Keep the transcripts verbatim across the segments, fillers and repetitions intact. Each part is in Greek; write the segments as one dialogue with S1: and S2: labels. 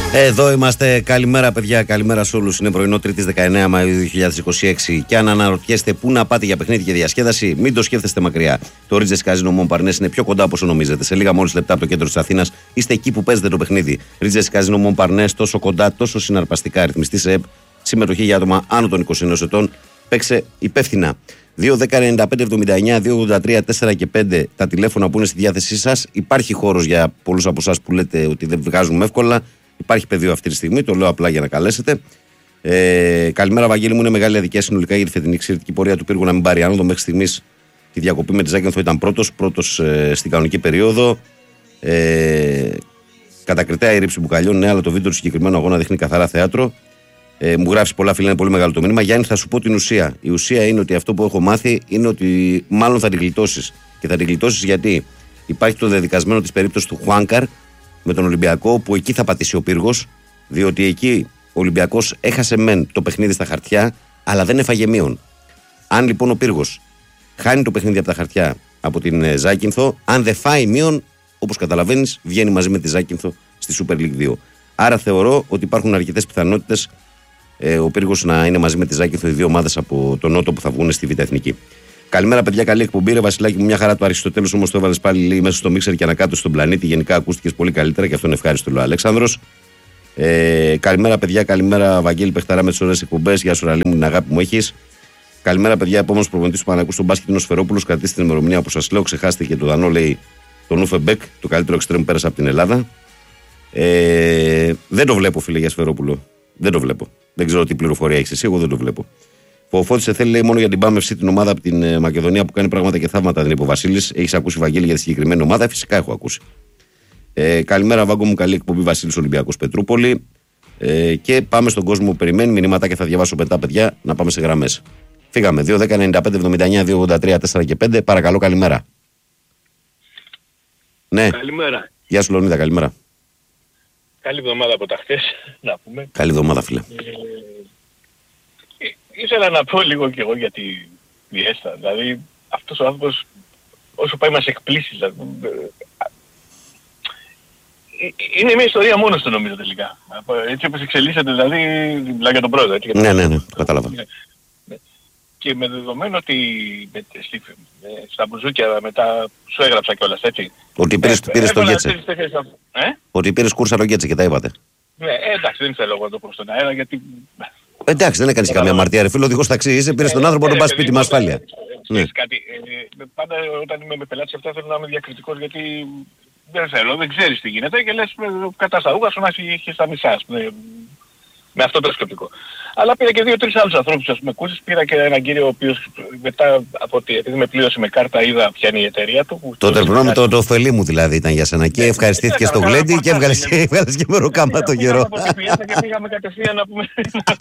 S1: Εδώ είμαστε. Καλημέρα, παιδιά. Καλημέρα σε όλους. Είναι πρωινό Τρίτης δεκαεννέα Μαΐου δύο χιλιάδες είκοσι έξι. Και αν αναρωτιέστε πού να πάτε για παιχνίδι και διασκέδαση, μην το σκέφτεστε μακριά. Το Ρίτζες Καζίνο Μομπαρνές είναι πιο κοντά από όσο νομίζετε. Σε λίγα μόλις λεπτά από το κέντρο της Αθήνας είστε εκεί που παίζετε το παιχνίδι. Ρίτζες Καζίνο Μομπαρνές, τόσο κοντά, τόσο συναρπαστικά. Ρυθμιστή σε ΕΠ. Συμμετοχή για άτομα άνω των είκοσι ενός ετών. Παίξε υπεύθυνα. δύο δέκα ενενήντα πέντε εβδομήντα εννιά δύο ογδόντα τρία τέσσερα και πέντε τα τηλέφωνα που είναι στη διάθεσή σας. Υπάρχει χώρος για πολλούς από εσάς που λέτε ότι δεν βγάζουμε εύκολα. Υπάρχει πεδίο αυτή τη στιγμή, το λέω απλά για να καλέσετε. Ε, καλημέρα, Βαγγέλη μου. Είναι μεγάλη αδικία συνολικά για τη φετινή εξαιρετική πορεία του Πύργου να μην πάρει άνοδο. Μέχρι στιγμής τη διακοπή με τη Ζάκυνθο ήταν πρώτος, πρώτος ε, στην κανονική περίοδο. Ε, κατακριτέα η ρήψη μπουκαλιών, ναι, αλλά το βίντεο του συγκεκριμένου αγώνα δείχνει καθαρά θέατρο. Ε, μου γράφει πολλά φίλια, είναι πολύ μεγάλο το μήνυμα. Γιάννη, θα σου πω την ουσία. Η ουσία είναι ότι αυτό που έχω μάθει είναι ότι μάλλον θα την γλιτώσεις. Και θα την γλιτώσεις γιατί υπάρχει το δεδικασμένο της περίπτωσης του Χουάνκαρ με τον Ολυμπιακό, που εκεί θα πατήσει ο πύργος, διότι εκεί ο Ολυμπιακός έχασε μεν το παιχνίδι στα χαρτιά, αλλά δεν έφαγε μείον. Αν λοιπόν ο πύργος χάνει το παιχνίδι από τα χαρτιά από την Ζάκυνθο, αν δεν φάει μείον, όπως καταλαβαίνεις, βγαίνει μαζί με τη Ζάκυνθο στη Super League δύο. Άρα θεωρώ ότι υπάρχουν αρκετές πιθανότητες ε, ο πύργος να είναι μαζί με τη Ζάκυνθο, οι δύο ομάδες από τον Νότο που θα βγουν στη Β' Εθνική. Καλημέρα, παιδιά. Καλή εκπομπή. Ρε Βασιλάκη μου, μια χαρά το Αριστοτέλους, όμως το έβαλες πάλι λέει, μέσα στο μίξερ και ανακάτω στον πλανήτη. Γενικά ακούστηκες πολύ καλύτερα και αυτό είναι ευχάριστο, λέει ο Αλέξανδρος. Ε, καλημέρα, παιδιά. Καλημέρα, Βαγγέλη Πεχταρά με τις ωραίες εκπομπές. Γεια σου, Ραλή μου, την αγάπη μου έχεις. Καλημέρα, παιδιά. Επόμενος προπονητής του Παναθηναϊκού στον μπάσκετ είναι ο Σφερόπουλος. Κρατήστε την ημερομηνία όπως σας λέω. Ξεχάστε και το Δανό, λέει τον Ούφε Μπεκ, το καλύτερο εξτρέμ πέρασε από την Ελλάδα. Ε, δεν το βλέπω, φίλε, για Σφερόπουλο. Δεν το βλέπω. Δεν ξέρω τι πληροφορία έχεις εσύ, εγώ δεν το βλέπω. Ο Φώτης θέλει λέει, μόνο για την Πάμευση, την ομάδα από την ε, Μακεδονία που κάνει πράγματα και θαύματα, δεν είπε ο Βασίλης. Έχεις ακούσει, Βαγγέλη, για τη συγκεκριμένη ομάδα? Φυσικά έχω ακούσει. Ε, καλημέρα, Βάγκο μου. Καλή εκπομπή, Βασίλης Ολυμπιακός Πετρούπολη. Ε, και πάμε στον κόσμο που περιμένει. Μηνύματα και θα διαβάσω μετά, παιδιά, να πάμε σε γραμμές. Φύγαμε. δύο δέκα ενενήντα πέντε εβδομήντα εννιά δύο ογδόντα τρία τέσσερα και πέντε. Παρακαλώ, καλημέρα. Ναι.
S2: Καλημέρα.
S1: Γεια σου, Λεωνίδα, καλημέρα.
S2: Καλή εβδομάδα από τα χθες, να πούμε.
S1: Καλή εβδομάδα, φίλε.
S2: Ε, ήθελα να πω λίγο κι εγώ για τη Βιέστα. Δηλαδή, αυτός ο άνθρωπος, όσο πάει μας εκπλήσει, δηλαδή, είναι μια ιστορία μόνος του νομίζω τελικά. Έτσι όπως εξελίσσεται, δηλαδή, μιλάω για τον πρόεδρο. Έτσι,
S1: ναι, ναι, ναι, κατάλαβα.
S2: Και με δεδομένο ότι με, με, στα μπουζούκια μετά σου έγραψα κιόλας, έτσι.
S1: Ότι πήρες, ε, πήρες το Γκέτσε.
S2: Ε?
S1: Ότι πήρες κούρσα το Γκέτσε και τα είπατε.
S2: Ναι, ε, εντάξει, δεν θέλω εγώ να το πω στον αέρα γιατί...
S1: Εντάξει, δεν έκανες καμία αμαρτία, ρε φίλο, οδηγός ταξί είσαι, πήρες τον άνθρωπο να τον πας σπίτι με ασφάλεια.
S2: Κάτι, πάντα όταν είμαι με πελάτες αυτά θέλω να είμαι διακριτικός γιατί δεν θέλω, δεν ξέρεις τι γίνεται και λες κατά στα ρούχα σου να έχεις τα μισά, με αυτό το σκεπτικό. Αλλά πήρα και δύο-τρεις άλλους ανθρώπους, ας πούμε, ακούσεις. Πήρα και έναν κύριο ο οποίος μετά από ότι επειδή με πλήρωσε με κάρτα είδα ποια είναι η εταιρεία του.
S1: Το τερπνό με το ωφελή μου δηλαδή ήταν για σένα και ευχαριστήθηκε στο γλέντι και έβγαλες και μεροκάμα το καιρό.
S2: Και πήγαμε κατευθείαν να πούμε...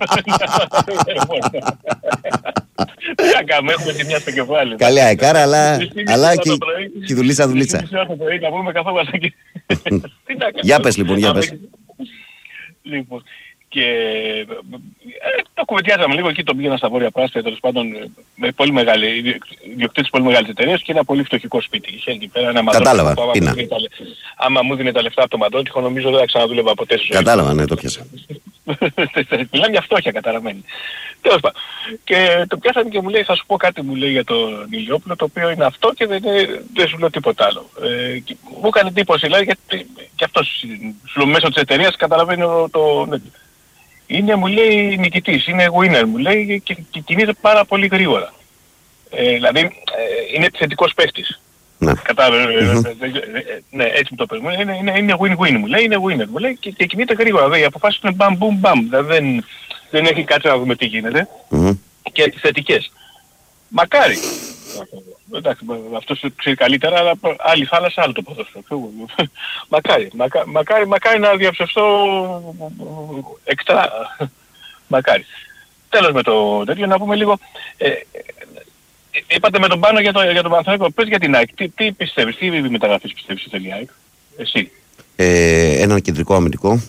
S2: Τι να κάνουμε, έχουμε τη μια στο κεφάλι.
S1: Καλή αεκάρα, αλλά και η δουλίτσα δουλίτσα.
S2: Να πούμε καθόμαστε και...
S1: Για πες λοιπόν, για πες.
S2: Λοιπόν, και ε, το κουβεντιάζαμε λίγο εκεί, τον πήγαινα στα Βόρεια Πράσπια, τέλος πάντων με πολύ μεγάλη, ιδιοκτήτης πολύ μεγάλης εταιρείας και ένα πολύ φτωχικό σπίτι. Είχε εκεί πέρα ένα μαντρό.
S1: Κατάλαβα, τι να.
S2: Άμα μου δίνει τα λεφτά από το μαντρότυχο νομίζω δεν θα ξαναδούλευα ποτέ στη ζωή.
S1: Κατάλαβα, ναι, το πιάσα.
S2: Μιλάμε για φτώχεια καταραμένη. Τέλος πάντων. Και το πιάσανε και μου λέει, θα σου πω κάτι, μου λέει για τον Ηλιόπουλο, το οποίο είναι αυτό και δεν, δεν σου λέω τίποτα άλλο. Ε, και μου έκανε εντύπωση, δηλαδή, γιατί και αυτός μέσω της εταιρείας καταλαβαίνει το... Είναι, μου λέει, νικητής, είναι winner, μου λέει, και, και κινείται πάρα πολύ γρήγορα. Ε, δηλαδή, ε, είναι επιθετικός παίχτης.
S1: Ναι.
S2: Κατάλαβε, mm-hmm. ναι, έτσι μου το πες. Είναι, είναι, είναι win-win, μου λέει, είναι winner, μου λέει, και, και κινείται γρήγορα. Δηλαδή, οι αποφάσεις είναι μπαμ, μπουμ, μπαμ. Δηλαδή, δεν, δεν έχει κάτσει να δούμε τι γίνεται. Mm-hmm. Και επιθετικές. Μακάρι. Εντάξει, αυτός ξέρει καλύτερα, αλλά άλλη θάλασσα, άλλο το ποδόσφαιρο. Μακάρι, μακά, μακάρι, μακάρι να διαψευστώ εκτρά. Μακάρι. Τέλος με το τέτοιο, να πούμε λίγο. Ε, είπατε με τον Πάνο για, το, για τον Παναθηναϊκό, πες για την ΑΕΚ. Τι, τι πιστεύεις, τι μεταγραφής πιστεύεις στην η ΑΕΚ, εσύ?
S1: Ε, έναν κεντρικό αμυντικό.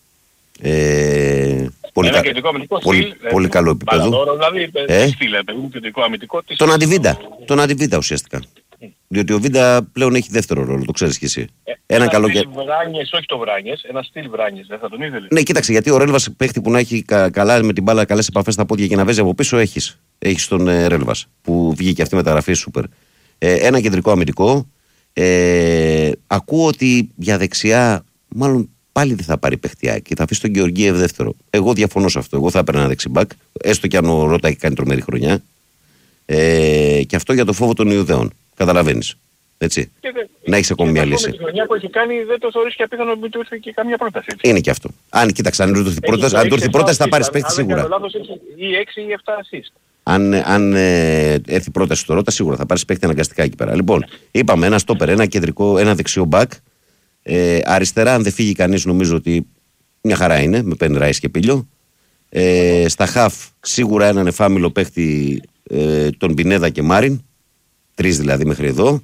S1: Ε, πολύ,
S2: ένα
S1: κα...
S2: κεντρικό αμυντικό
S1: πολύ,
S2: στυλ,
S1: πολύ ε, καλό επίπεδο.
S2: Παραδόρο, δηλαδή,
S1: ε?
S2: τι στυλ, παιδί μου, κεντρικό αμυντικό.
S1: Τον αντιβίντα, τον αντιβίντα ουσιαστικά. Διότι ο Βίντα πλέον έχει δεύτερο ρόλο, το ξέρεις κι εσύ.
S2: Ε,
S1: ένα
S2: ένα
S1: καλό
S2: στυλ
S1: και...
S2: Βράνιες, όχι το Βράνιες, ένα στυλ Βράνιες, δεν θα τον ήθελε.
S1: Ναι, κοίταξε, γιατί ο Ρέλβας παίχτη που να έχει κα, καλά με την μπάλα, καλές επαφές στα πόδια και να βάζει από πίσω έχεις. Έχεις τον ε, Ρέλβας που βγήκε αυτή η μεταγραφή σούπερ. Ε, ένα κεντρικό αμυντικό. Ε, ακούω ότι για δεξιά, μάλλον πάλι δεν θα πάρει παιχτιάκι. Θα αφήσει τον Γεωργίευ δεύτερο. Εγώ διαφωνώ σε αυτό. Εγώ θα έπαιρνα ένα δεξιμπάκ, έστω κι αν ο Ρώτα έχει κάνει τρομερή χρονιά. Ε, και αυτό για το φόβο των Ιουδαίων. Καταλαβαίνεις. Έτσι.
S2: Δε,
S1: να έχεις ακόμη μια λύση.
S2: Με τη χρονιά που έχει κάνει δεν το θεωρείς και απίθανο ότι του ήρθε και καμία πρόταση. Έτσι.
S1: Είναι και αυτό. Αν κοίταξε, αν του ήρθε πρόταση, αν του ήρθε πρόταση θα πάρει παίχτη σίγουρα.
S2: Αν λάθος έχει ή έξι ή επτά assist.
S1: Αν, αν ε, έρθει πρόταση στο Ρώτα, σίγουρα θα πάρει παίχτη αναγκαστικά εκεί πέρα. Λοιπόν, είπαμε ένα στόπερ, ένα κεντρικό, ένα δεξιό μπακ. Ε, αριστερά, αν δεν φύγει κανείς, νομίζω ότι μια χαρά είναι με Πεν Ράις και Πίλιο. Ε, στα χαφ, σίγουρα έναν εφάμιλο παίχτη ε, τον Πινέδα και Μάριν. Τρεις δηλαδή μέχρι εδώ.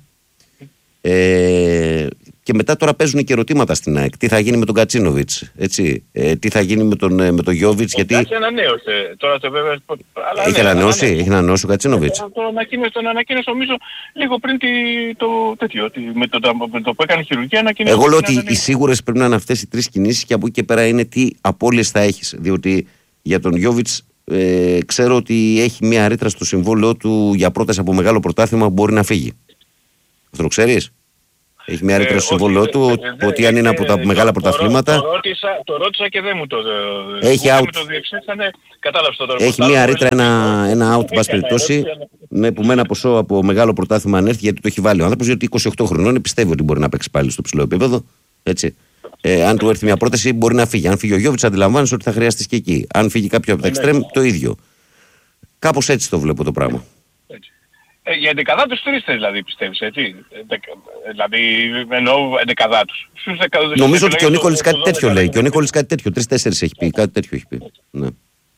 S1: Ε, και μετά τώρα παίζουν και ερωτήματα στην ΑΕΚ. Τι θα γίνει με τον Κατσίνοβιτς, έτσι. Ε, τι θα γίνει με τον, με τον Γιόβιτς. Γιατί...
S2: Έχει ανανέωσε. Τώρα το βέβαια...
S1: Έχει ναι, ανανεώσει, ναι, έχει ανανεώσει ο Κατσίνοβιτς.
S2: Το ανακοίνωσε, τον ανακοίνωσε νομίζω λίγο πριν τη, το τέτοιο. Τη, με, το, με το που έκανε χειρουργία ανακοίνωσε.
S1: Εγώ λέω ότι οι σίγουρες πρέπει να είναι αυτές οι τρεις κινήσεις και από εκεί και πέρα είναι τι απώλειες θα έχεις. Διότι για τον Γιόβιτς ε, ξέρω ότι έχει μια ρήτρα στο συμβόλαιό του για πρόταση από μεγάλο πρωτάθλημα που μπορεί να φύγει. Αυτό το ξέρεις? Έχει μια ρήτρα στο συμβόλαιό του ε, ότι αν είναι από τα μεγάλα πρωταθλήματα.
S2: Το, το, ρώτησα, το ρώτησα και δεν μου το
S1: έχει out.
S2: Το διεξέξανε, κατάλαβες το
S1: έχει μια ρήτρα, ένα, ένα out, πάση περιπτώσει, ναι, που με ένα ποσό από μεγάλο πρωτάθλημα αν έρθει, γιατί το έχει βάλει ο άνθρωπος, γιατί είκοσι οκτώ χρονών πιστεύει ότι μπορεί να παίξει πάλι στο ψηλό επίπεδο. Έτσι. Ε, αν του έρθει μια πρόταση, μπορεί να φύγει. Αν φύγει ο Γιόβιτς, αντιλαμβάνεσαι ότι θα χρειαστεί και εκεί. Αν φύγει κάποιο από τα εξτρέμ, το ίδιο. Κάπως έτσι το βλέπω το πράγμα.
S2: Ε, για εντεκαδά τους τρεις δηλαδή πιστεύεις, έτσι. Δηλαδή εννοώ εντεκαδά τους.
S1: Νομίζω ότι και ο Νίκολης κάτι τέτοιο λέει. Και ο Νίκολης κάτι τέτοιο. Τρεις-τέσσερις έχει πει. Κάτι τέτοιο έχει πει. Ναι.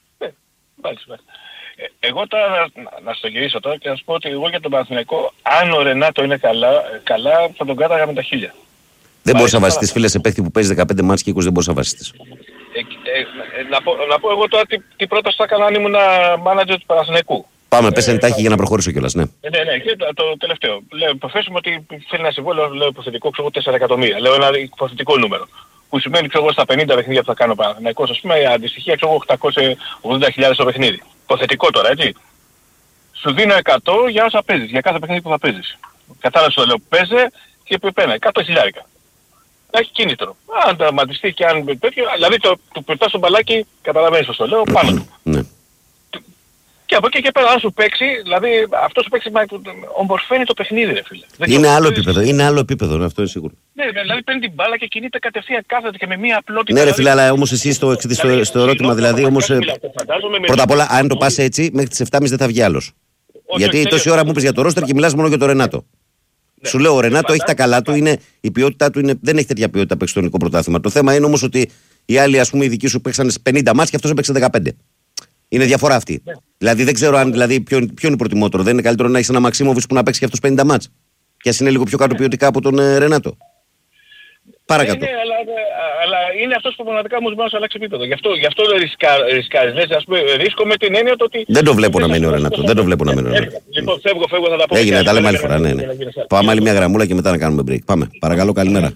S2: Εγώ τώρα να στο γυρίσω τώρα και να σου πω ότι εγώ για τον Παναθηναϊκό, αν ο Ρενάτο είναι καλά, καλά θα τον κάταγα με τα χίλια.
S1: Δεν μπορείς να βασιστείς φίλε σε παίχτη που παίζει δεκαπέντε μάτς και είκοσι δεν μπορείς να βασιστείς.
S2: Ε, ε, ε, να, πω, να πω εγώ τώρα τι, τι πρόταση θα έκανα αν ήμουν μάνατζερ του Παναθηναϊκού.
S1: Πάμε, πες εντάχει για να προχωρήσω κιόλας, ναι.
S2: Ε, ναι, ναι, και το, το τελευταίο. Λέω, υποθέσουμε ότι θέλει ένα συμβόλαιο, λέω υποθετικό, ξέρω τέσσερα εκατομμύρια. Λέω ένα υποθετικό νούμερο. Που σημαίνει, ξέρω εγώ, στα πενήντα παιχνίδια που θα κάνω Παναθηναϊκός, ας πούμε, αντιστοιχεία, ξέρω εγώ, οκτακόσιες ογδόντα χιλιάδες το παιχνίδι. Υποθετικό τώρα, έτσι. Σου δίνω εκατό για όσα παίζεις, για κάθε παιχνίδι που θα παίζεις. Κατάλαβες το λέω, παίζε και πένα, εκατό χιλιάρικα. Να έχει κίνητρο. Αν τραυματιστεί και αν τέτοιο, δηλαδή το, του πετάς στο μπαλάκι, καταλαβαίνεις πώς το λέω, πάνω του.
S1: Ναι.
S2: Και από εκεί και πέρα αν σου παίξει, δηλαδή αυτό σου παίξει ομορφαίνει το παιχνίδι ρε φίλε. Δεν
S1: είναι άλλο επίπεδο, είναι άλλο επίπεδο, αυτό είναι σίγουρο.
S2: Ναι, δηλαδή παίρνει την μπάλα και κινείται κατευθείαν κάθεται και με μία απλότητα.
S1: Ναι ρε φίλε, αλλά όμως εσύ στο, στο, στο, στο ερώτημα δηλαδή, όμως πρώτα απ' όλα αν το πας έτσι, μέχρι τις επτά και μισή δεν θα βγει άλλος. Γιατί τόση ώρα μου είπες για το ρόστερ και μιλάς μόνο για το Ρενάτο. Ναι. Σου λέω ο Ρενάτο έχει τα καλά του, είναι, η ποιότητά του είναι, δεν έχει τέτοια ποιότητα παίξει στο ελληνικό πρωτάθλημα. Το θέμα είναι όμως ότι οι άλλοι, ας πούμε, οι δικοί σου παίξαν πενήντα μάτς και αυτός έπαιξε δεκαπέντε. Είναι διαφορά αυτή. Ναι. Δηλαδή δεν ξέρω αν δηλαδή, ποιο, ποιο είναι προτιμότερο. Δεν είναι καλύτερο να έχεις ένα Μαξίμοβιτς που να παίξει και αυτός πενήντα μάτς. Και ας είναι λίγο πιο κάτω ποιοτικά από τον ε, Ρενάτο. Παρακάτω.
S2: Ναι, ναι, αλλά, αλλά είναι αυτός που πραγματικά μου μπορεί να αλλάξει επίπεδο. Γι' αυτό, γι' αυτό ρισκάρεις. Λες, ας πούμε, ρίσκω με την έννοια το ότι...
S1: Δεν το βλέπω να μένει ο Ρενάτο. Δεν το βλέπω να μένει ο Ρενάτο.
S2: Λοιπόν, φεύγω, φεύγω, θα τα πω.
S1: Έγινε, τα λέμε άλλη φορά. Ναι, ναι. Πάμε άλλη μια γραμμούλα και μετά να κάνουμε break. Πάμε. Παρακαλώ, καλημέρα.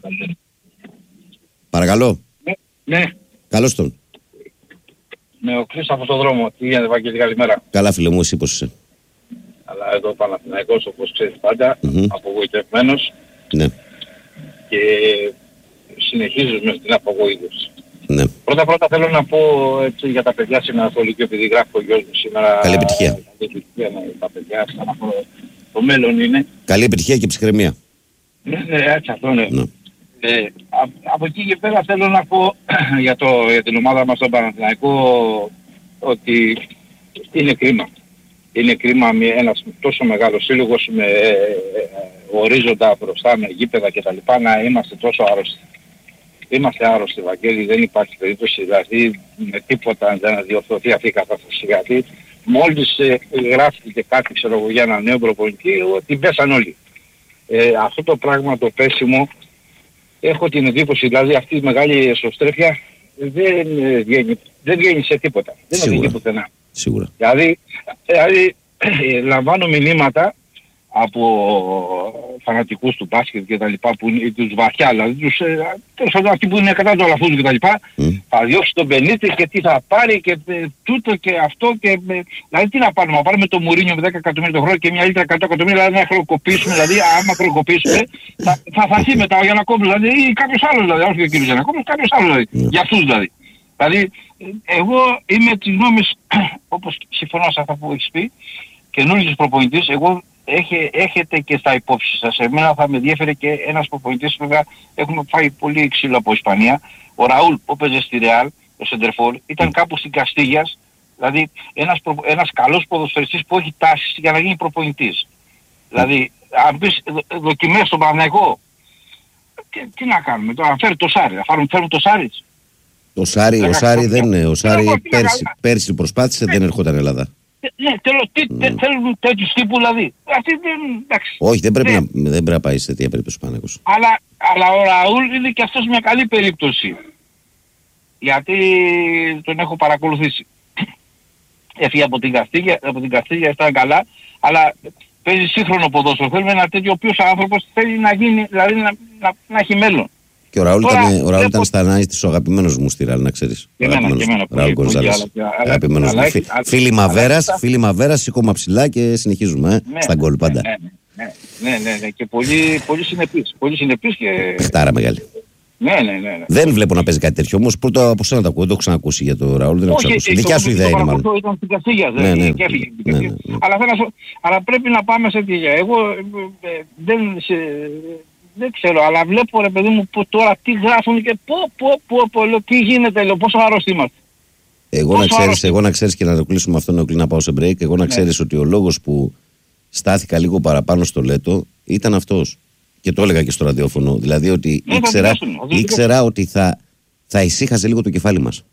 S1: Παρακαλώ.
S2: Ναι.
S1: Καλώς τον.
S2: Με ο Κλής από τον δρόμο. Τι γίνεται, Βαγγέλη, καλημέρα.
S1: Καλά, φίλε μου, εσύ πώς είσαι?
S2: Αλλά εδώ Παναθηναϊκός, όπως ξέρεις πάντα, mm-hmm. απογοητευμένος.
S1: Ναι.
S2: Και συνεχίζουμε στην απογοήτευση.
S1: Ναι.
S2: Πρώτα πρώτα θέλω να πω έτσι, για τα παιδιά σήμερα στο Λυκείο, επειδή γράφει ο γιος μου σήμερα.
S1: Καλή επιτυχία.
S2: Καλή επιτυχία με τα παιδιά, το μέλλον είναι.
S1: Καλή επιτυχία και ψυχραιμία.
S2: Ναι, ναι, έτσι αυτό είναι.
S1: Ναι.
S2: Ε, α, από εκεί και πέρα θέλω να πω για, το, για την ομάδα μας στον Παναθηναϊκό ότι είναι κρίμα. Είναι κρίμα με ένας τόσο μεγάλος σύλλογος με ε, ε, ορίζοντα μπροστά με γήπεδα κτλ. Να είμαστε τόσο άρρωστοι. Είμαστε άρρωστοι, Βαγγέλη, δεν υπάρχει περίπτωση δηλαδή με τίποτα να διορθωθεί αυτή η κατάσταση. Γιατί μόλις ε, γράφτηκε κάτι ξέρω εγώ για ένα νέο προπονητή, ότι πέσαν όλοι. Ε, αυτό το πράγμα το πέσιμο έχω την εντύπωση, δηλαδή αυτή η μεγάλη εσωστρέφεια δεν βγαίνει, δεν βγαίνει σε τίποτα. Δεν οδηγεί πουθενά.
S1: Σίγουρα.
S2: Δηλαδή, δηλαδή λαμβάνω μηνύματα
S3: από φανατικούς του μπάσκετ και τα λοιπά, που είναι τους βαθιά, δηλαδή τους, ε, τέλος πάντων αυτοί που είναι κατά του αλαφούζου και τα λοιπά, mm. θα διώξει τον Μπενίτες και τι θα πάρει και ε, τούτο και αυτό και, ε, δηλαδή τι να πάρουμε, να πάρουμε το Μουρίνιο με δέκα εκατομμύρια το χρόνο και μια λίτρα εκατό εκατομμύρια, δηλαδή να χρεοκοπήσουμε, δηλαδή άμα χρεοκοπήσουμε θα, θα φανθεί μετά ο Γιαννακόπουλος, δηλαδή ή κάποιος άλλος, δηλαδή, όχι ο κύριος Γιαννακόπουλος, κάποιος άλλος δηλαδή, mm. για αυτούς δηλαδή. Δηλαδή εγώ είμαι της γνώμης, όπως συμφωνώ σε αυτά που έχεις πει, καινούργιος προπονητής, εγώ Έχε, έχετε και στα υπόψη σας. Εμένα θα με διέφερε και ένας προπονητής, βέβαια έχουμε φάει πολύ ξύλο από Ισπανία. Ο Ραούλ που έπαιζε στη Ρεάλ, ο Σεντερφόρ, ήταν κάπου στην Καστίγιας, δηλαδή ένας, προ, ένας καλός ποδοσφαιριστής που έχει τάσεις για να γίνει προπονητής. Δηλαδή, αν πεις δο, δοκιμές στον Παναθηναϊκό, τι, τι να κάνουμε τώρα, φέρει το Σάρι, θα φέρουμε, φέρουμε το Σάρι.
S1: Ο Σάρι, ο Σάρι δεν είναι, ο Σάρι πέρσι, πέρσι προσπάθησε, δεν ερχόταν Ελλάδα.
S3: Ναι, τέλος, τι mm. θέλουν τέτοιους τύπου δηλαδή. Αυτή δεν, εντάξει.
S1: Όχι, δεν πρέπει,
S3: ναι.
S1: να, δεν πρέπει να πάει σε τέτοια περίπτωση ο Παναθηναϊκός.
S3: Αλλά, αλλά ο Ραούλ είναι και αυτός μια καλή περίπτωση. Γιατί τον έχω παρακολουθήσει. Έφυγε από την Καστίγια, από την Καστίγια ήταν καλά, αλλά παίζει σύγχρονο ποδόσφαιρο. Θέλουμε ένα τέτοιο ο οποίος άνθρωπος θέλει να γίνει, δηλαδή να, να, να έχει μέλλον.
S1: Και ο Ραούλ ήταν, βλέπω... ήταν στα Νάις της ο αγαπημένος μου στη Ρεάλ, να ξέρεις.
S3: Και εμένα, και εμένα.
S1: Ραούλ Γκονζάλες. Αγαπημένος μου. Φίλοι Μαβέρας, φίλοι Μαβέρας, σηκώμα ψηλά και συνεχίζουμε, ε, ναι, στα γκολ πάντα.
S3: Ναι, ναι, ναι, ναι, ναι, και πολύ, πολύ συνεπής. Πολύ συνεπής και...
S1: Παιχτάρα μεγάλη.
S3: Ναι, ναι, ναι, ναι.
S1: Δεν βλέπω να παίζει κάτι τέτοιο, όμως πρώτα από σένα το ακούω, το έχω ξανακούσει για τον Ραούλ, δεν έχω ξανακούσει. Δικιά σου ιδέα είναι μάλλον.
S3: Ήταν στην Καστίγια, δεν και έφυγε. Αλλά πρέπει να πάμε σε τι. Εγώ δεν... Δεν ξέρω, αλλά βλέπω ρε παιδί μου που τώρα τι γράφουν και πω πω πω πω λέω, τι γίνεται, λέω, πόσο αρρώστοι είμαστε.
S1: Εγώ να, ξέρεις, εγώ να ξέρεις και να το κλείσουμε αυτό, να να πάω σε break, εγώ να ναι. ξέρεις ότι ο λόγος που στάθηκα λίγο παραπάνω στο Λέτο ήταν αυτός. Και το έλεγα και στο ραδιόφωνο, δηλαδή ότι ναι, ήξερα, ήξερα ότι θα, θα ησύχαζε λίγο το κεφάλι μας.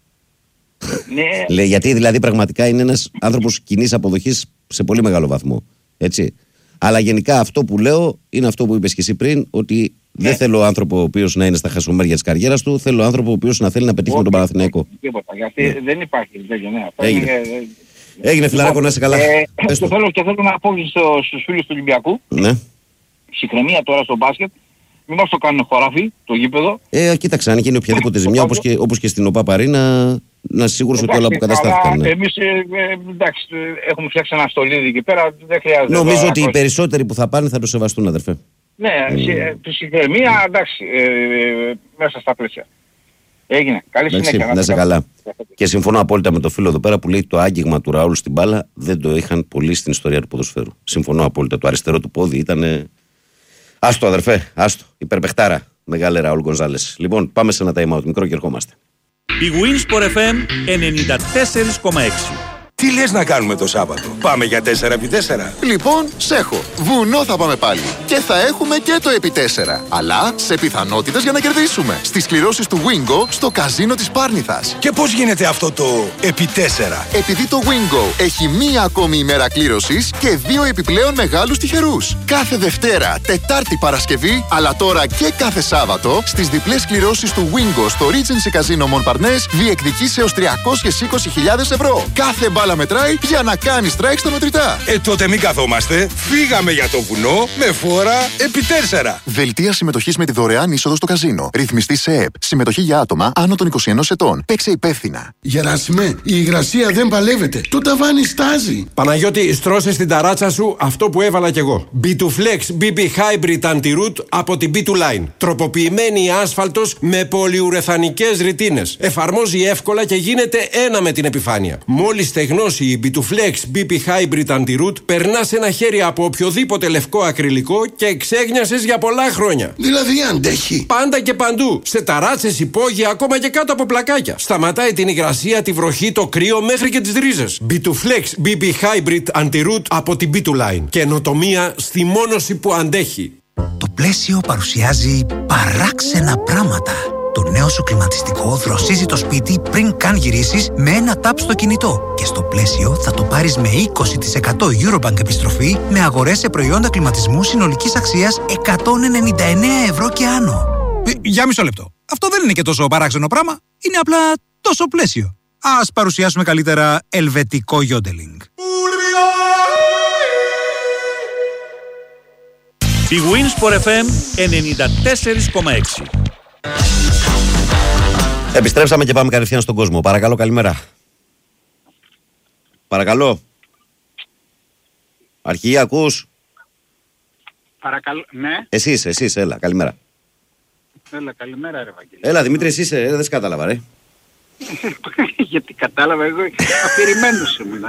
S1: Ναι. Λέει, γιατί δηλαδή πραγματικά είναι ένας άνθρωπος κοινής αποδοχής σε πολύ μεγάλο βαθμό, έτσι. Αλλά γενικά αυτό που λέω είναι αυτό που είπες και εσύ πριν, ότι δεν ναι. θέλω άνθρωπο ο οποίος να είναι στα χασομέρια της καριέρας του, θέλω άνθρωπο ο οποίος να θέλει να πετύχει με τον Παναθηναϊκό.
S3: Τίποτα, γιατί ναι. δεν υπάρχει. Δεν, ναι,
S1: έγινε, είναι, έγινε φιλαράκο, να είσαι καλά.
S3: Ε, και, θέλω, και θέλω να πω στο, στους φίλους του Ολυμπιακού,
S1: ναι.
S3: ψυχραιμία τώρα στο μπάσκετ, μην μας το κάνουν χωράφι, το γήπεδο.
S1: Ε, κοίταξε, αν γίνει οποιαδήποτε ζημιά, όπως και, όπως και στην ΟΠΑ Παρίνα, να είσαι σίγουρος ότι όλα αποκαταστάθηκαν.
S3: Ναι. Εμείς ε, ε, εντάξει, έχουμε φτιάξει ένα στολίδι εκεί πέρα, δεν χρειάζεται.
S1: Νομίζω ότι οι περισσότεροι που θα πάνε θα το σεβαστούν, αδερφέ.
S3: Ναι, ψυχραιμία, εντάξει, ε, ε, μέσα στα πλαίσια. Έγινε. Καλή συνέχεια.
S1: Να είσαι καλά. Και συμφωνώ απόλυτα με το φίλο εδώ πέρα που λέει το άγγιγμα του Ραούλ στην μπάλα δεν το είχαν πολλοί στην ιστορία του ποδοσφαίρου. Συμφωνώ απόλυτα. Το αριστερό του πόδι ήταν. Άστο, αδερφέ, άστο. Υπερπεχτάρα. Μεγάλε Ραούλ Γκονζάλες. Λοιπόν, πάμε σε ένα time out μικρό και ερχόμαστε.
S4: Η Winsport εφ εμ ενενήντα τέσσερα κόμμα έξι.
S5: Τι λες να κάνουμε το Σάββατο, πάμε για τέσσερα επί τέσσερα.
S6: Λοιπόν, σέχω. Βουνό θα πάμε πάλι. Και θα έχουμε και το επί τέσσερα. Αλλά σε πιθανότητες για να κερδίσουμε. Στις κληρώσεις του Wingo στο καζίνο της Πάρνηθας.
S5: Και πώς γίνεται αυτό το επί τέσσερα?
S6: Επειδή το Wingo έχει μία ακόμη ημέρα κλήρωσης και δύο επιπλέον μεγάλους τυχερούς. Κάθε Δευτέρα, Τετάρτη, Παρασκευή, αλλά τώρα και κάθε Σάββατο, στις διπλές κληρώσεις του Wingo στο Regency Casino Montparnasse διεκδικείς έως τριακόσιες είκοσι χιλιάδες ευρώ. Κάθε μπάλα μετράει για να κάνει strike στα μετρητά.
S5: Ε, τότε μην καθόμαστε. Φύγαμε για το βουνό με φόρα επί τέσσερα.
S6: Δελτία συμμετοχής με τη δωρεάν είσοδο στο καζίνο. Ρυθμιστή σε ΕΕΠ. Συμμετοχή για άτομα άνω των είκοσι ενός ετών. Παίξε υπεύθυνα.
S7: Γεράσιμε, η υγρασία δεν παλεύεται. Το ταβάνι στάζει.
S8: Παναγιώτη, στρώσε στην ταράτσα σου αυτό που έβαλα κι εγώ. μπι δύο Flex μπι πι Hybrid Anti-Root από την μπι δύο Line. Τροποποιημένη άσφαλτος με πολυουρεθανικές ρητίνες. Εφαρμόζει εύκολα και γίνεται ένα με την επιφάνεια. Μόλις στεγνώσει η μπι δύο Flex μπι πι Hybrid Anti-Root, περνάς ένα χέρι από οποιοδήποτε λευκό ακριλικό και εξέγνιασες για πολλά χρόνια.
S7: Δηλαδή αντέχει.
S8: Πάντα και παντού. Σε ταράτσες, υπόγεια, ακόμα και κάτω από πλακάκια. Σταματάει την υγρασία, τη βροχή, το κρύο μέχρι και τις ρίζες. μπι δύο Flex μπι πι Hybrid Anti-Root από την μπι δύο Line. Καινοτομία στη μόνωση που αντέχει.
S9: Το Πλαίσιο παρουσιάζει παράξενα πράγματα. Το νέο σου κλιματιστικό δροσίζει το σπίτι πριν καν γυρίσεις με ένα ταπ στο κινητό. Και στο Πλαίσιο θα το πάρεις με είκοσι τοις εκατό Eurobank επιστροφή με αγορές σε προϊόντα κλιματισμού συνολικής αξίας εκατόν ενενήντα εννέα ευρώ και άνω.
S10: Ε, για μισό λεπτό. Αυτό δεν είναι και τόσο παράξενο πράγμα. Είναι απλά τόσο Πλαίσιο. Ας παρουσιάσουμε καλύτερα ελβετικό γιόντελινγκ.
S4: Η Winsport εφ εμ ενενήντα τέσσερα κόμμα έξι.
S1: Επιστρέψαμε και πάμε κατευθείαν στον κόσμο. Παρακαλώ, καλημέρα. Παρακαλώ. Αρχηγή, ακούς?
S11: Παρακαλώ, ναι.
S1: Εσύ είσαι, εσύ είσαι, έλα, καλημέρα.
S11: Έλα, καλημέρα ρε Βαγγέλη.
S1: Έλα, Δημήτρη, εσύ είσαι, ε, δεν σε κατάλαβα, ρε.
S11: Γιατί κατάλαβα, εγώ αφηρημένος ήμουν.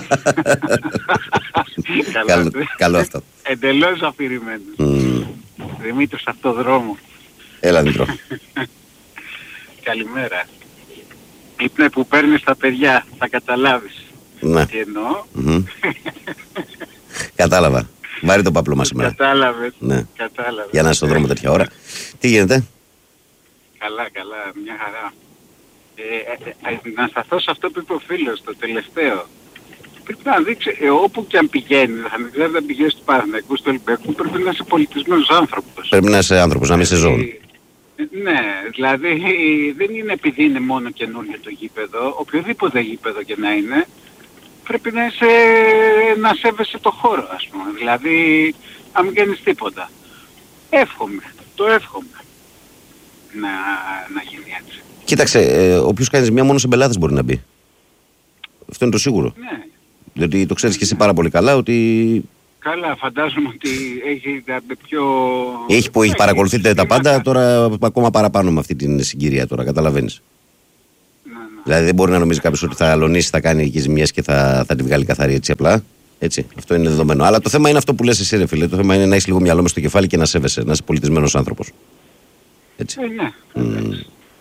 S1: Καλό, καλό αυτό.
S11: Εντελώς αφηρημένος.
S1: Mm.
S11: Δημήτρης Αυτοδρόμου.
S1: Έλα, Δημήτρο.
S11: Καλημέρα. Ύπνε που παίρνεις τα παιδιά, θα καταλάβεις.
S1: Ναι.
S11: Τι εννοώ.
S1: Mm-hmm. Κατάλαβα. Βάρει το παπλώμα σήμερα.
S11: Κατάλαβες.
S1: Ναι.
S11: Κατάλαβες.
S1: Για να είσαι στον δρόμο τέτοια ώρα. Τι γίνεται?
S11: Καλά, καλά, μια χαρά. Ε, ε, ε, να σταθώ σε αυτό που είπε ο φίλος, το τελευταίο. Πρέπει να δείξει, ε, όπου και αν πηγαίνει, δηλαδή δεν πηγαίνει του Παναθηναϊκού, στο Ολυμπιακό, πρέπει να είσαι πολιτισμένος άνθρωπος.
S1: Πρέπει να είσαι άνθρωπος, να μην είσαι ζώο.
S11: Ναι, δηλαδή δεν είναι επειδή είναι μόνο καινούργιο το γήπεδο, οποιοδήποτε γήπεδο και να είναι, πρέπει να είσαι, να σέβεσαι το χώρο, ας πούμε. Δηλαδή, να μην κάνεις τίποτα. Εύχομαι, το εύχομαι να, να γίνει έτσι.
S1: Κοίταξε, ε, όποιος κάνει μια μόνο σε μπελάτες μπορεί να μπει. Αυτό είναι το σίγουρο.
S11: Ναι.
S1: Διότι το ξέρεις και εσύ πάρα πολύ καλά ότι...
S11: Καλά, φαντάζομαι ότι έχει πιο...
S1: Έχει που έχει παρακολουθείτε τα πάντα, τώρα ακόμα παραπάνω με αυτή την συγκυρία τώρα, καταλαβαίνεις.
S11: Ναι, ναι.
S1: Δηλαδή δεν μπορεί να νομίζει κάποιος ότι θα αλωνίσει, θα κάνει εκεί ζημιές και θα, θα τη βγάλει καθαρή έτσι απλά. Έτσι, αυτό είναι δεδομένο. Αλλά το θέμα είναι αυτό που λες εσύ ρε φίλε, το θέμα είναι να έχεις λίγο μυαλό μες στο κεφάλι και να σέβεσαι, να είσαι πολιτισμένος άνθρωπος. Έτσι.
S11: Ε, ναι.
S1: Mm.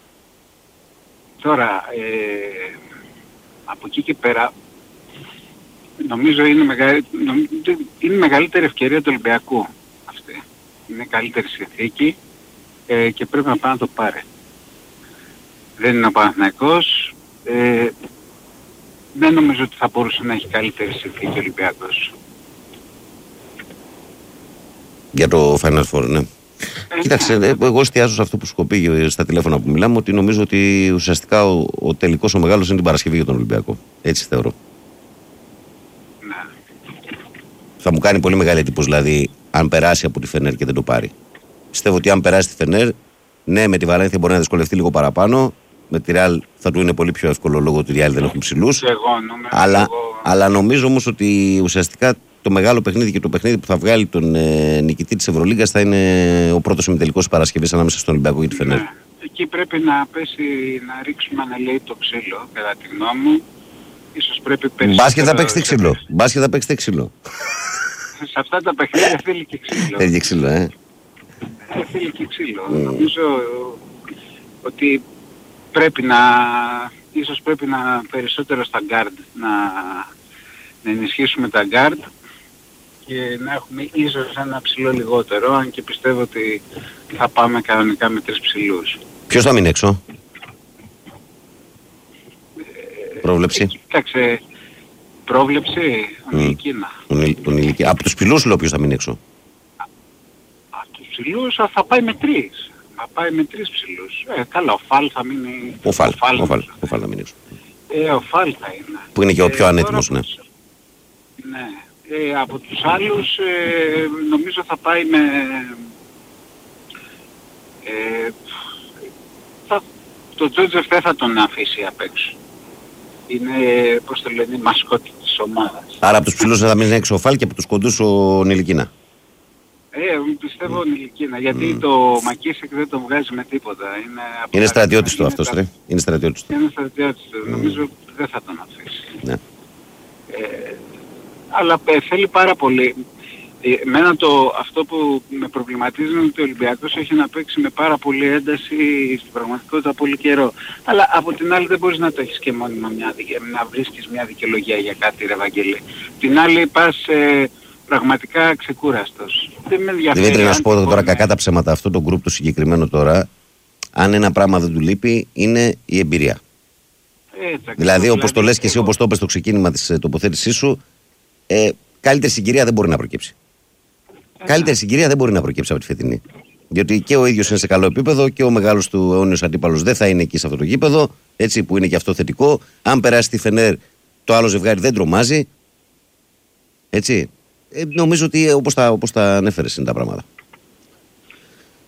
S11: Τώρα, ε, από εκεί και πέρα, νομίζω είναι, μεγαλ... νομίζω είναι μεγαλύτερη ευκαιρία του Ολυμπιακού αυτή. Είναι καλύτερη συνθήκη ε, και πρέπει να πάει να το πάρει. Δεν είναι ο Παναθηναϊκός. Ε, δεν νομίζω ότι θα μπορούσε να έχει καλύτερη συνθήκη ο Ολυμπιακός.
S1: Για το Final Four, ναι. Ε, Κοίταξε, εγώ εστιάζω σε αυτό που σου έχω πει στα τηλέφωνα που μιλάμε, ότι νομίζω ότι ουσιαστικά ο, ο τελικός ο μεγάλος είναι την Παρασκευή για τον Ολυμπιακό. Έτσι θεωρώ.
S11: Ναι.
S1: Θα μου κάνει πολύ μεγάλη εντύπωση, δηλαδή, αν περάσει από τη Φενέρ και δεν το πάρει. Πιστεύω ότι αν περάσει τη Φενέρ, ναι, με τη Βαλένθια μπορεί να δυσκολευτεί λίγο παραπάνω. Με τη Ρεάλ θα του είναι πολύ πιο εύκολο λόγω ότι οι Ρεάλ δεν έχουν ψηλούς. Αλλά, εγώ... αλλά νομίζω όμως ότι ουσιαστικά το μεγάλο παιχνίδι και το παιχνίδι που θα βγάλει τον ε, νικητή της Ευρωλίγκας θα είναι ο πρώτος ημιτελικός της Παρασκευής ανάμεσα στον Ολυμπιακό και τη Φενέρ.
S11: Ναι. Εκεί πρέπει να πέσει, να ρίξουμε αναλύει το ξύλο, κατά τη γνώμη μου. Ίσως πρέπει περισσότερο...
S1: Μπάσκετ θα παίξει ξύλο. Μπάσκετ θα παίξει ξύλο.
S11: Σε αυτά τα παιχνίδια θέλει και ξύλο.
S1: Θέλει και ξύλο, ε.
S11: ε θέλει και ξύλο. Mm. Νομίζω ότι πρέπει να, ίσως πρέπει να περισσότερο στα guard, να, να ενισχύσουμε τα guard και να έχουμε ίσως ένα ψηλό λιγότερο, αν και πιστεύω ότι θα πάμε κανονικά με τρεις ψηλούς.
S1: Ποιος θα μείνει έξω? Ε, πρόβλεψη.
S11: Κοίταξε, πρόβλεψη, ο Νιλικίνα.
S1: Mm. Από τους ψηλούς λέω ποιος θα μείνει έξω.
S11: Από τους ψηλούς θα πάει με τρεις. Θα πάει με τρεις ψηλούς. Ε, καλά, ο Φάλ θα μείνει...
S1: Ο Φάλ, ο Φάλ, ο Φάλ, ο Φάλ θα μείνει έξω.
S11: Ε, ο Φάλ θα είναι.
S1: Που είναι και ο πιο
S11: ε,
S1: ανέτοιμος, ναι.
S11: Ναι. Ε, από τους άλλους ε, νομίζω θα πάει με... Ε, θα, το Τζότζεφ δεν θα τον αφήσει απ' έξω. Είναι, πώς το λένε, μασκότη της ομάδας.
S1: Άρα από τους ψηλούς θα μείνει έξω ο Φάλ και από τους κοντούς ο Νιλικίνα.
S11: Ε, πιστεύω mm. Νιλικίνα, γιατί mm. το Μακίσικ δεν τον βγάζει με τίποτα. Είναι,
S1: είναι στρατιώτης του αυτός, ρε. Είναι στρατιώτης του.
S11: Είναι στρατιώτης του. Mm. Νομίζω δεν θα τον αφήσει.
S1: Ναι.
S11: Ε, αλλά ε, θέλει πάρα πολύ. Εμένα το, αυτό που με προβληματίζει είναι ότι ο Ολυμπιακός έχει να παίξει με πάρα πολύ ένταση στην πραγματικότητα πολύ καιρό. Αλλά από την άλλη δεν μπορείς να το έχεις και μόνιμα μια, να βρίσκεις μια δικαιολογία για κάτι, ρε Βαγγέλη. Την άλλη πας ε, πραγματικά ξεκούραστος. Δεν με ενδιαφέρει.
S1: Δημήτρη, να σου πω τώρα κακά τα ψέματα, αυτό το γκρουπ το συγκεκριμένο τώρα, αν ένα πράγμα δεν του λείπει, είναι η εμπειρία.
S11: Έτσι,
S1: δηλαδή, όπως το λες και εσύ, όπως το είπες στο ξεκίνημα της τοποθέτησής σου, ε, καλύτερη συγκυρία δεν μπορεί να προκύψει. Ε, καλύτερη συγκυρία δεν μπορεί να προκύψει από τη φετινή. Διότι και ο ίδιος είναι σε καλό επίπεδο και ο μεγάλος του αιώνιος αντίπαλος δεν θα είναι εκεί σε αυτό το γήπεδο, έτσι, που είναι και αυτό θετικό. Αν περάσει τη Φενέρ, το άλλο ζευγάρι δεν τρομάζει. Έτσι. Ε, νομίζω ότι όπως τα, όπως τα ανέφερες είναι τα πράγματα.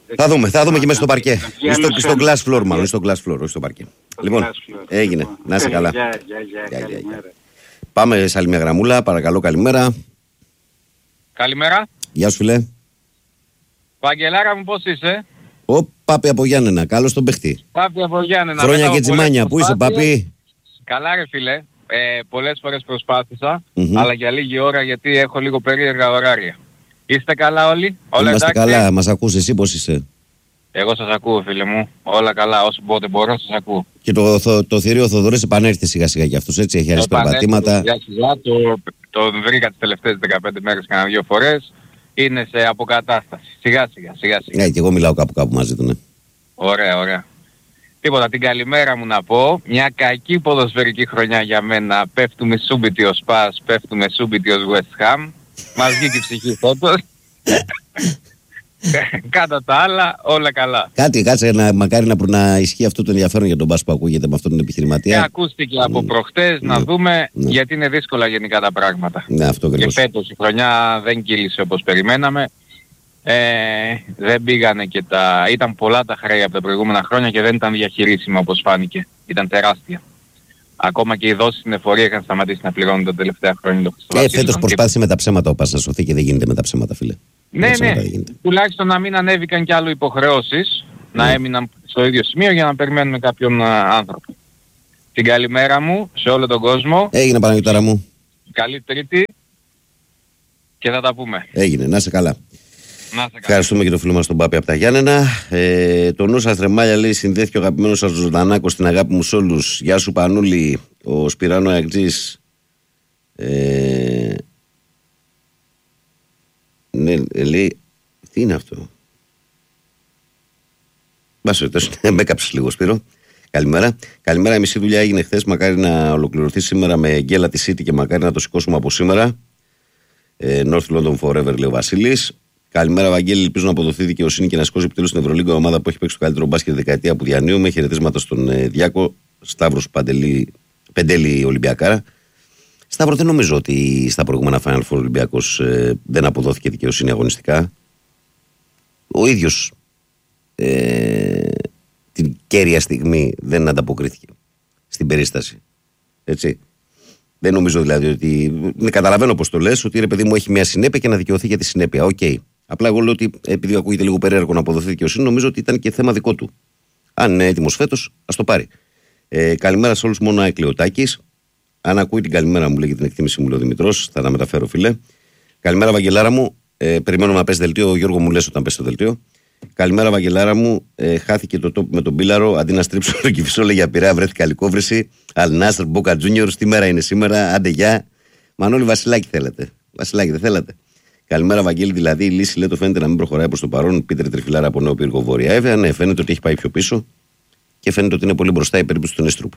S1: Θα δούμε, θα δούμε και μέσα στο παρκέ. Στο, στο glass floor μάλλον, στο glass floor, όχι στο παρκέ. Λοιπόν, έγινε. Να είσαι καλά.
S11: Γεια, γεια, γεια, καλημέρα.
S1: Πάμε σε άλλη μια γραμμούλα, παρακαλώ, καλημέρα.
S12: Καλημέρα.
S1: Γεια σου, φίλε.
S12: Βαγγελάρα μου, πώς είσαι?
S1: Ο Πάπη από Γιάννενα, καλώς τον παιχτή.
S12: Πάπη από Γιάννενα.
S1: Χρόνια και τσιμάνια, πού είσαι, Πάπη?
S12: Καλά, ρε φίλε. Ε, πολλές φορές προσπάθησα, mm-hmm. αλλά για λίγη ώρα γιατί έχω λίγο περίεργα ωράρια. Είστε καλά όλοι? Όλα
S1: είμαστε
S12: εντάξει?
S1: Καλά, μας ακούς, εσύ πώς είσαι?
S12: Εγώ σας ακούω, φίλε μου. Όλα καλά, όσο πότε μπορώ σας ακούω.
S1: Και το, το, το θηρίο Θοδωρής επανέρχεται σιγά σιγά για αυτούς, έτσι, έχει αρέσει περπατήματα.
S12: Σιγά σιγά, το, το βρήκα τις τελευταίες δεκαπέντε μέρες κάνα δύο φορές. Είναι σε αποκατάσταση. Σιγά σιγά, σιγά σιγά.
S1: Ναι, και εγώ μιλάω κάπου κάπου μαζί του, ναι.
S12: Ωραία, ωραία. Τίποτα, την καλημέρα μου να πω. Μια κακή ποδοσφαιρική χρονιά για μένα. Πέφτουμε σούμπιτοι ως Πας, πέφτουμε σούμπιτοι ως West Ham. Μας βγήκε η ψυχή φώτος. Κατά τα άλλα, όλα καλά.
S1: Κάτι, κάτσε να μακάρι να, να ισχύει αυτό το ενδιαφέρον για τον Πας που ακούγεται με αυτόν τον επιχειρηματία.
S12: Και ακούστηκε από προχτές,
S1: ναι,
S12: να δούμε,
S1: ναι,
S12: γιατί είναι δύσκολα γενικά τα πράγματα.
S1: Ναι, αυτό
S12: και φέτος η χρονιά δεν κύλησε όπως περιμέναμε. Ε, δεν πήγανε και τα... Ήταν πολλά τα χρέη από τα προηγούμενα χρόνια και δεν ήταν διαχειρίσιμα όπως φάνηκε. Ήταν τεράστια. Ακόμα και οι δόσεις στην εφορία είχαν σταματήσει να πληρώνουν τα τελευταία χρόνια.
S1: Ε, φέτος προσπάθησε με τα ψέματα ο Πας να σωθεί και δεν γίνεται με τα ψέματα, φίλε.
S12: Ναι, ναι. Τουλάχιστον να μην ανέβηκαν κι άλλο υποχρεώσεις, mm. να έμειναν στο ίδιο σημείο για να περιμένουμε κάποιον α, άνθρωπο. Την καλημέρα μου σε όλο τον κόσμο.
S1: Έγινε, Παναγιώταρα μου.
S12: Καλή Τρίτη και θα τα πούμε.
S1: Έγινε, να είσαι καλά. Ευχαριστούμε και τον φίλο μας τον Πάπη από τα Γιάννενα. Ε, το νου σας τρεμάλια, λέει, συνδέθηκε ο αγαπημένος σας Ζωντανάκος, στην αγάπη μου σε όλους. Γεια σου Πανούλη, ο Σπυράνο Αγτζής. Ε, ναι, λέει, τι είναι αυτό? Βάσο, με έκαψες λίγο, Σπύρο. Καλημέρα. Καλημέρα, η μισή δουλειά έγινε χθες. Μακάρι να ολοκληρωθεί σήμερα με γκέλα τη City και μακάρι να το σηκώσουμε από σήμερα. Ε, North London Forever, λέει ο Βασίλης. Καλημέρα, Βαγγέλη. Ελπίζω να αποδοθεί δικαιοσύνη και να σηκώσει επιτέλους στην Ευρωλίγκα, ομάδα που έχει παίξει το καλύτερο μπάσκετ δεκαετία που διανύουμε. Χαιρετίσματα στον ε, Διάκο, Σταύρος Παντελή, Πεντέλη Ολυμπιακάρα. Σταύρο, δεν νομίζω ότι στα προηγούμενα Final Four Ολυμπιακός ε, δεν αποδόθηκε δικαιοσύνη αγωνιστικά. Ο ίδιος ε, την κέρια στιγμή δεν ανταποκρίθηκε στην περίσταση. Έτσι. Δεν νομίζω δηλαδή ότι. Ναι, καταλαβαίνω πως το λες, ότι ρε παιδί μου έχει μια συνέπεια και να δικαιωθεί για τη συνέπεια. Οκ. Okay. Απλά εγώ λέω ότι επειδή ακούγεται λίγο περίεργο να αποδοθεί δικαιοσύνη, νομίζω ότι ήταν και θέμα δικό του. Αν είναι έτοιμος φέτος, ας το πάρει. Ε, καλημέρα σε όλους, μόνο Αεκλεωτάκης. Αν ακούει την καλημέρα μου, λέει, την εκτίμηση μου, λέει ο Δημητρός, θα τα μεταφέρω, φίλε. Καλημέρα, Βαγγελάρα μου. Ε, περιμένω να πέσει δελτίο. Ο Γιώργο μου λες όταν πέσει το δελτίο. Καλημέρα, Βαγγελάρα μου. Ε, χάθηκε το τόπο με τον Πίλαρο. Αντί να στρίψω το Κυφισό, λέει, για Πειραιά, βρέθηκα αλικόβρηση. Αλνάστρ, Μπόκα Τζούνιορ. Τι μέρα είναι σήμερα? Άντε, γεια. Μανώλη Βασιλάκη θέλετε? Βασιλάκη δεν θέλατε? Καλημέρα, Βαγγέλη. Δηλαδή η λύση, λέει, το φαίνεται να μην προχωράει προς το παρόν. Πίτερ Τριφυλάρα από Νέο Πύργο Βόρεια. Εύα, ναι, φαίνεται ότι έχει πάει πιο πίσω και φαίνεται ότι είναι πολύ μπροστά η περίπτωση του Νέστρουπ.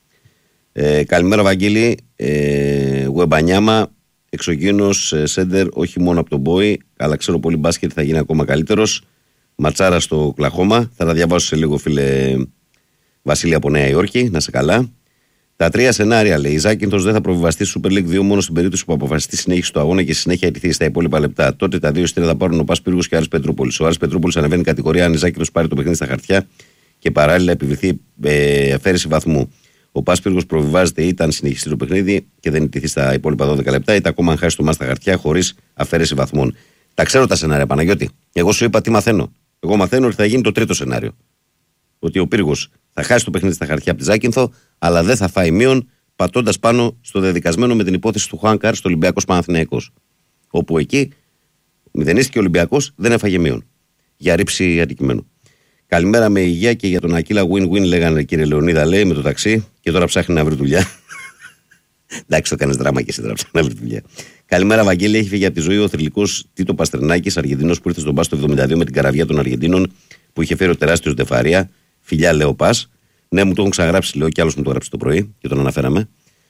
S1: Ε, καλημέρα, Βαγγέλη. Ε, Γουεμπανιάμα, εξωγήινος ε, σέντερ, όχι μόνο από τον Μπόι, αλλά ξέρω πολύ μπάσκετ, θα γίνει ακόμα καλύτερος. Ματσάρα στο Κλαχώμα. Θα τα διαβάσω σε λίγο, φίλε Βασίλη από Νέα Υόρκη. Να σε καλά. Τα τρία σενάρια, λέει. Η Ζάκυνθος δεν θα προβιβαστεί στη Super League δύο μόνο στην περίπτωση που αποφασιστεί συνέχιση του αγώνα και συνέχεια ετηθεί στα υπόλοιπα λεπτά. Τότε τα δύο εισιτήρια θα πάρουν ο Πας Πύργος και ο Άρης Πετρούπολης. Ο Άρης Πετρούπολης ανεβαίνει κατηγορία αν η Ζάκυνθος πάρει το παιχνίδι στα χαρτιά και παράλληλα επιβληθεί ε, αφαίρεση βαθμού. Ο Πας Πύργος προβιβάζεται είτε αν συνεχιστεί το παιχνίδι και δεν ετηθεί στα υπόλοιπα δώδεκα λεπτά, είτε ακόμα αν χάσει το μάτς στα χαρτιά χωρίς αφαίρεση βαθμών. Τα ξέρω τα σενάρια, Παναγιώτη. Εγώ σου είπα τι μαθαίνω. Εγώ μαθαίνω ότι θα γίνει το τρίτο σενάριο. Ότι ο Πύργος θα χάσει το παιχνίδι στα χαρτιά από τη Ζάκυνθο, αλλά δεν θα φάει μείον πατώντας πάνω στο δεδικασμένο με την υπόθεση του Χουάνκαρ στο Ολυμπιακός Παναθηναϊκός. Όπου εκεί μηδενίστηκε ο Ολυμπιακός, δεν έφαγε μείον. Για ρήψη αντικειμένου. Καλημέρα με υγεία και για τον Ακύλα win-win, λέγανε, κύριε Λεωνίδα, λέει, με το ταξί και τώρα ψάχνει να βρει δουλειά. Εντάξει, το κάνεις δράμα και εσύ τώρα ψάχνει να βρει δουλειά. Καλημέρα, Βαγγέλη. Έχει φύγει από τη ζωή ο θρυλικός Τίτο Παστερνάκης, Αργεντινός που ήρθε στον Πας το εβδομήντα δύο με την καραβιά των Αργεντίνων που είχε φέρει ο τεράστιος Ντεφαρία. Φιλιά, λέω Πας. Ναι, μου το έχουν ξαγράψει, λέω, κι άλλος μου το γράψει το πρωί και τον αναφέραμε.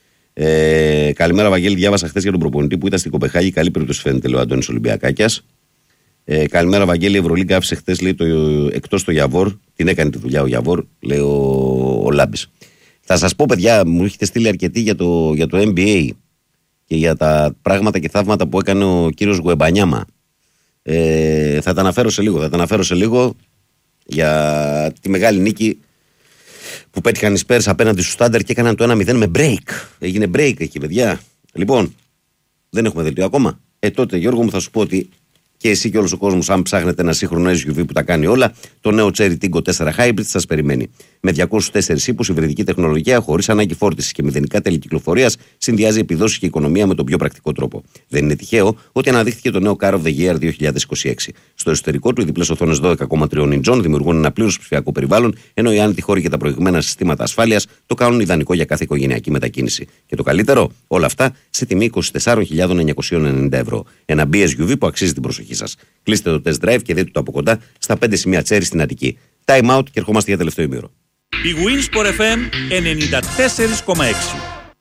S1: Ε, καλημέρα, Βαγγέλη. Διάβασα χθες για τον προπονητή που ήταν στην Κοπεχάγη. Καλή περίπτωση φαίνεται, λέει ο Αντώνης Ολυμπιακάκιας. Ε, καλημέρα, Βαγγέλη. Η Ευρωλίγκα άφησε χθες, λέει, το, εκτός το Γιαβόρ. Την έκανε τη δουλειά ο Γιαβόρ, λέει ο, ο Λάμπης. Θα σας πω, παιδιά, μου έχετε στείλει αρκετοί για το, για το N B A και για τα πράγματα και θαύματα που έκανε ο κύριος Γουεμπανιάμα. Ε, θα τα αναφέρω σε λίγο. Θα τα αναφέρω σε λίγο. για τη μεγάλη νίκη που πέτυχαν οι Spurs απέναντι στους Thunder και έκαναν το ένα μηδέν με break. Έγινε break εκεί, παιδιά. Λοιπόν, δεν έχουμε δελτίο ακόμα. Ε, τότε, Γιώργο μου, θα σου πω ότι και εσύ και όλος ο κόσμος, αν ψάχνετε ένα σύγχρονο ες γιου βι που τα κάνει όλα, το νέο Cherry Tiggo τέσσερα Hybrid σας περιμένει. Με διακόσιους τέσσερις ύπους, υβριδική τεχνολογία, χωρίς ανάγκη φόρτισης και μηδενικά τέλη κυκλοφορίας, συνδυάζει επιδόσεις και οικονομία με τον πιο πρακτικό τρόπο. Δεν είναι τυχαίο ότι αναδείχθηκε το νέο Car of the Year δύο χιλιάδες είκοσι έξι. Στο εσωτερικό του, οι διπλές οθόνες δώδεκα κόμμα τρία ιντσών δημιουργούν ένα πλήρως ψηφιακό περιβάλλον, ενώ οι άνετοι χώροι και τα προηγμένα συστήματα ασφάλειας το κάνουν ιδανικό για κάθε οικογενειακή μετακίνηση. Και το καλύτερο, όλα αυτά σε τιμή είκοσι τέσσερις χιλιάδες εννιακόσια ενενήντα ευρώ. Ένα μπι ες γιου βι που αξίζει την προσοχή σας. Κλείστε το test drive και δείτε το από κοντά στα πέντε σημεία Cherry στην Αττική. Time out και ερχόμαστε για τελευταίο ημίωρο.
S4: Η Winsport εφ εμ ενενήντα τέσσερα κόμμα έξι.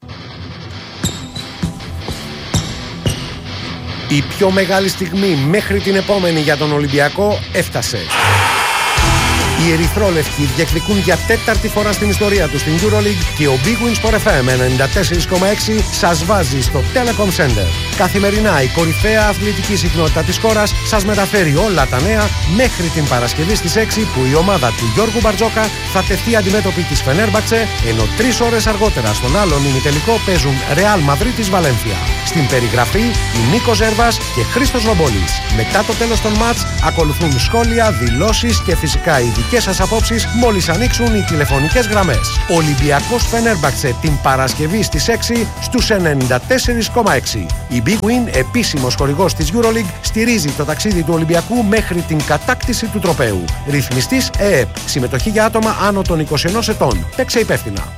S13: Η πιο μεγάλη στιγμή μέχρι την επόμενη για τον Ολυμπιακό έφτασε. Οι ερυθρόλευκοι διεκδικούν για τέταρτη φορά στην ιστορία τους στην EuroLeague και ο Big Win Sport εφ εμ ενενήντα τέσσερα κόμμα έξι σας βάζει στο Telecom Center. Καθημερινά η κορυφαία αθλητική συχνότητα της χώρας σας μεταφέρει όλα τα νέα μέχρι την Παρασκευή στις έξι που η ομάδα του Γιώργου Μπαρτζόκα θα τεθεί αντιμέτωπη της Φενέρμπαξε, ενώ τρεις ώρες αργότερα στον άλλον ημιτελικό παίζουν Real Madrid Βαλένθια. Στην περιγραφή η Νίκος Ζέρβας και Χρήστος Ρομπόλης. Μετά το τέλος των μάτς ακολουθούν σχόλια, δηλώσεις και φυσικά οι δικές σας απόψεις μόλις ανοίξουν οι τηλεφωνικές γραμμές. Ολυμπιακός Φενέρμπαξε την Παρασκευή στις έξι στους ενενήντα τέσσερα κόμμα έξι. Η Big Win, επίσημος χορηγός της EuroLeague, στηρίζει το ταξίδι του Ολυμπιακού μέχρι την κατάκτηση του τροπαίου. Ρυθμιστής ΕΕΠ. Συμμετοχή για άτομα άνω των είκοσι ενός ετών. Παίξε υπεύθυνα.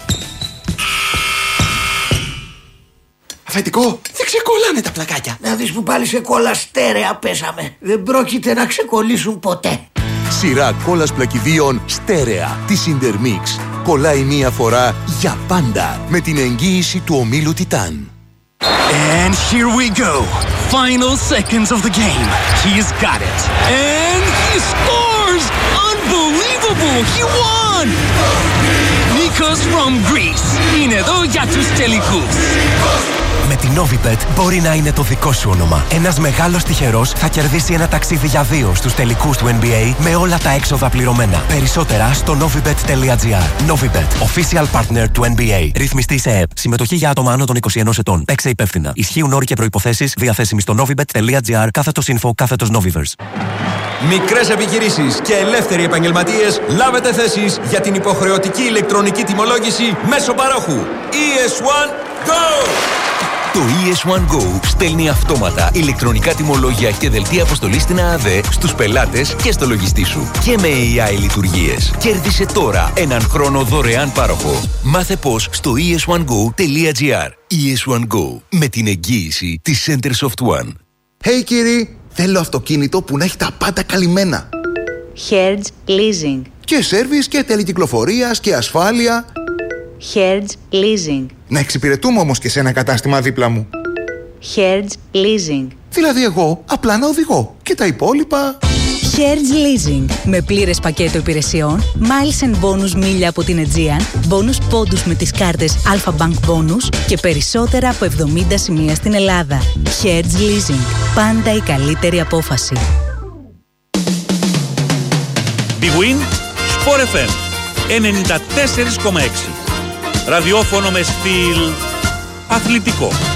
S14: Αφεντικό, δεν ξεκολλάνε τα πλακάκια.
S15: Να δεις που πάλι σε κόλλα στέρεα πέσαμε. Δεν πρόκειται να ξεκολλήσουν ποτέ.
S16: Σειρά κόλλας πλακιδίων στέρεα της Intermix. Κολλάει μία φορά για πάντα με την εγγύηση του ομίλου Τιτάν.
S17: And here we go. Final seconds of the game. He's got it. And he scores! Unbelievable! He won! Nikos from Greece. Είναι εδώ για τους τελικούς.
S18: Με την Novibet μπορεί να είναι το δικό σου όνομα. Ένας μεγάλος τυχερός θα κερδίσει ένα ταξίδι για δύο στους τελικούς του N B A με όλα τα έξοδα πληρωμένα. Περισσότερα στο novibet τελεία gr. Novibet, official partner του N B A. Ρυθμιστής ΕΕΠ. Συμμετοχή για άτομα άνω των είκοσι ενός ετών. Παίξε υπεύθυνα. Ισχύουν όροι και προϋποθέσεις διαθέσιμοι στο novibet τελεία gr κάθετος info κάθετος novivers.
S19: Μικρές επιχειρήσεις και ελεύθεροι επαγγελματίες, λάβετε θέσεις για την υποχρεωτική ηλεκτρονική τιμολόγηση μέσω παρόχου. ι ες ουάν Go!
S16: Το ι ες ουάν Go στέλνει αυτόματα ηλεκτρονικά τιμολόγια και δελτία αποστολής στην ΑΑΔΕ στους πελάτες και στο λογιστή σου. Και με έι άι λειτουργίες. Κέρδισε τώρα έναν χρόνο δωρεάν πάροχο. Μάθε πώς στο ι ες ουάν go τελεία gr. ι ες ουάν Go, με την εγγύηση της Centersoft One.
S14: Hey κύριοι, θέλω αυτοκίνητο που να έχει τα πάντα καλυμμένα.
S20: Hertz Leasing.
S14: Και σέρβις και τελεκυκλοφορίας και ασφάλεια.
S20: Hertz Leasing.
S14: Να εξυπηρετούμε όμως και σε ένα κατάστημα δίπλα μου.
S20: Hertz Leasing.
S14: Δηλαδή εγώ απλά να οδηγώ και τα υπόλοιπα...
S20: Hertz Leasing. Με πλήρες πακέτο υπηρεσιών, miles and bonus μίλια από την Aegean, bonus πόντους με τις κάρτες Alpha Bank Bonus και περισσότερα από εβδομήντα σημεία στην Ελλάδα. Hertz Leasing. Πάντα η καλύτερη απόφαση.
S4: Big Win Sport εφ εμ ενενήντα τέσσερα κόμμα έξι. Ραδιόφωνο με στυλ αθλητικό.